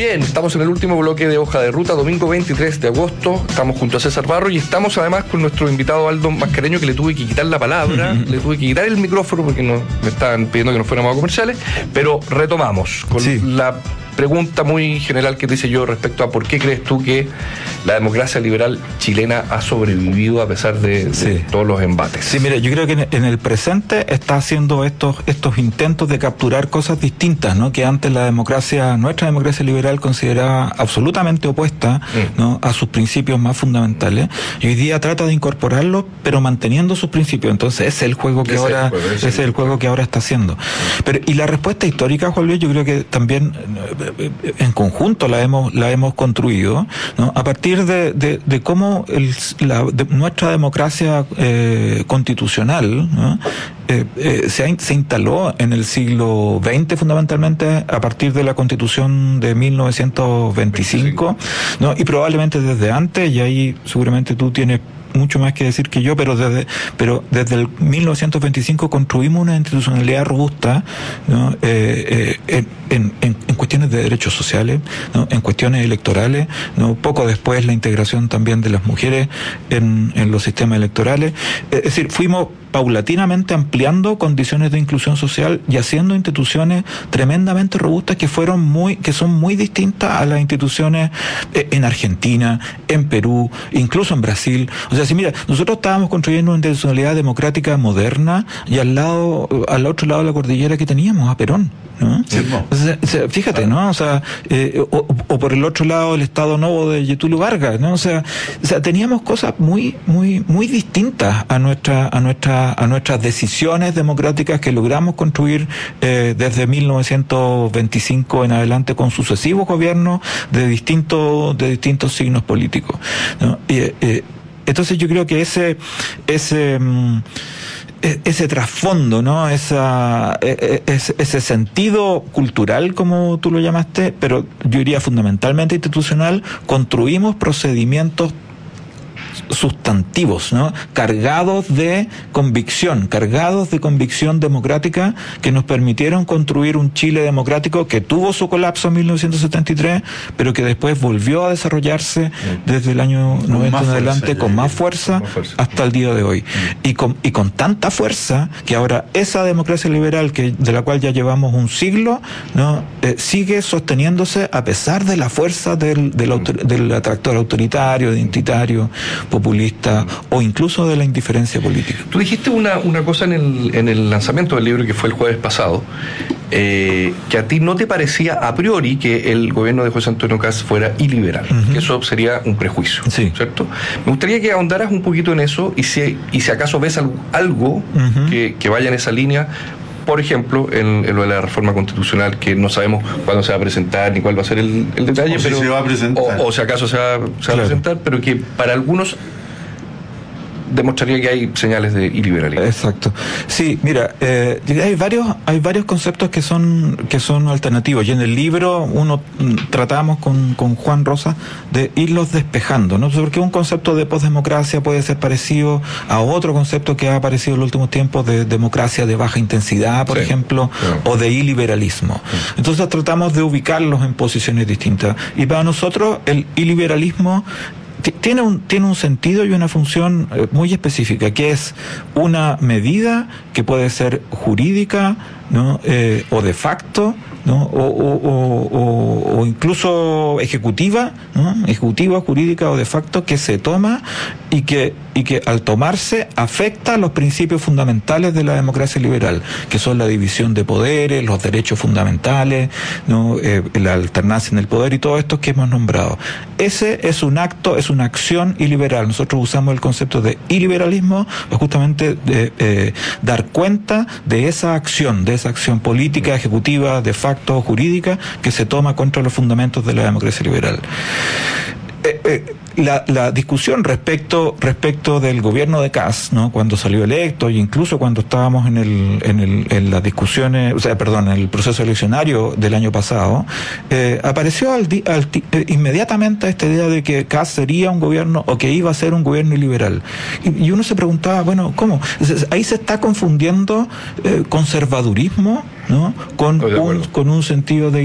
Bien, estamos en el último bloque de Hoja de Ruta, domingo 23 de agosto. Estamos junto a César Barro y estamos además con nuestro invitado Aldo Mascareño, que le tuve que quitar la palabra, le tuve que quitar el micrófono porque me estaban pidiendo que nos fuéramos a comerciales, pero retomamos con la pregunta muy general que te hice yo respecto a por qué crees tú que la democracia liberal chilena ha sobrevivido a pesar de todos los embates. Sí, mira, yo creo que en el presente está haciendo estos intentos de capturar cosas distintas, ¿no? Que antes nuestra democracia liberal consideraba absolutamente opuesta, ¿no? A sus principios más fundamentales, y hoy día trata de incorporarlos, pero manteniendo sus principios. Entonces ese es el juego que ahora está haciendo. Pero y la respuesta histórica, Juan Luis, yo creo que también en conjunto la hemos construido, ¿no? A partir de cómo nuestra democracia constitucional, ¿no? Se instaló en el siglo XX fundamentalmente a partir de la Constitución de 1925, ¿no? Y probablemente desde antes, y ahí seguramente tú tienes mucho más que decir que yo, pero desde el 1925 construimos una institucionalidad robusta, ¿no? En cuestiones de derechos sociales, ¿no? En cuestiones electorales, ¿no? Poco después la integración también de las mujeres en los sistemas electorales. Es decir, fuimos paulatinamente ampliando condiciones de inclusión social y haciendo instituciones tremendamente robustas que son muy distintas a las instituciones en Argentina, en Perú, incluso en Brasil. O sea, si mira, nosotros estábamos construyendo una institucionalidad democrática moderna y al otro lado de la cordillera que teníamos a Perón, ¿no? Sí, no. O sea, fíjate, ¿no? O sea, o por el otro lado el Estado Novo de Getúlio Vargas, ¿no? O sea, teníamos cosas muy distintas a nuestras decisiones democráticas que logramos construir desde 1925 en adelante con sucesivos gobiernos de distintos signos políticos, ¿no? Entonces yo creo que ese trasfondo, ¿no? Ese sentido cultural, como tú lo llamaste, pero yo diría fundamentalmente institucional, construimos procedimientos sustantivos, ¿no? Cargados de convicción democrática que nos permitieron construir un Chile democrático que tuvo su colapso en 1973, pero que después volvió a desarrollarse desde el año 90 en adelante con más fuerza hasta el día de hoy. Y con tanta fuerza que ahora esa democracia liberal de la cual ya llevamos un siglo, ¿no? Sigue sosteniéndose a pesar de la fuerza del atractor autoritario, identitario, populista o incluso de la indiferencia política. Tú dijiste una cosa en el lanzamiento del libro que fue el jueves pasado, que a ti no te parecía a priori que el gobierno de José Antonio Kast fuera iliberal, que eso sería un prejuicio, ¿cierto? Me gustaría que ahondaras un poquito en eso y si acaso ves algo que vaya en esa línea. Por ejemplo, en lo de la reforma constitucional, que no sabemos cuándo se va a presentar ni cuál va a ser el detalle, pero si se va a presentar. O si acaso se va a presentar, pero que para algunos demostraría que hay señales de iliberalidad. Exacto. Sí, mira, hay varios conceptos que son alternativos, y en el libro tratamos con Juan Rosa de irlos despejando, ¿no? Porque un concepto de posdemocracia puede ser parecido a otro concepto que ha aparecido en los últimos tiempos de democracia de baja intensidad, por ejemplo, o de iliberalismo. Entonces tratamos de ubicarlos en posiciones distintas. Y para nosotros el iliberalismo tiene un sentido y una función muy específica, que es una medida que puede ser jurídica, ¿no? O de facto, ¿no? O incluso ejecutiva, ¿no? Ejecutiva, jurídica o de facto, que se toma y que al tomarse afecta los principios fundamentales de la democracia liberal, que son la división de poderes, los derechos fundamentales, ¿no? La alternancia en el poder y todo esto que hemos nombrado. Ese es un acto, es una acción iliberal. Nosotros usamos el concepto de iliberalismo justamente de dar cuenta de esa acción política, ejecutiva, de facto, jurídica, que se toma contra los fundamentos de la democracia liberal. La discusión respecto del gobierno de Kast, ¿no? Cuando salió electo, e incluso cuando estábamos en las discusiones, en el proceso eleccionario del año pasado, apareció inmediatamente esta idea de que Kast sería un gobierno, o que iba a ser un gobierno iliberal. Y uno se preguntaba, bueno, ¿cómo? Ahí se está confundiendo conservadurismo, ¿no? con un sentido de